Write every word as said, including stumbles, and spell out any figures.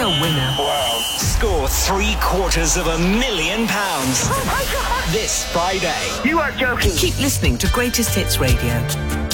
winner. Wow. Score three quarters of a million pounds. Oh my God. This Friday. You are joking. Keep listening to Greatest Hits Radio.